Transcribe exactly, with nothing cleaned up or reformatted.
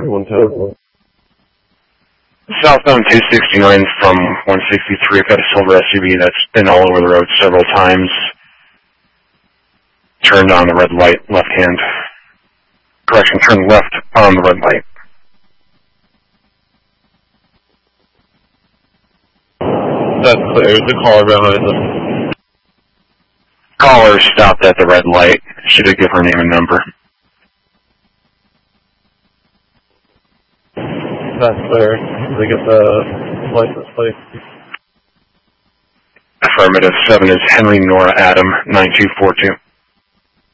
one ten. Southbound two sixty-nine from one sixty-three. I've got a silver S U V that's been all over the road several times. Turned on the red light, left hand. Correction, turn left on the red light. That's clear. The caller behind them. Caller stopped at the red light. Should have given her name and number. That's clear. They get the license plate. Affirmative. seven is Henry Nora Adam, nine two four two.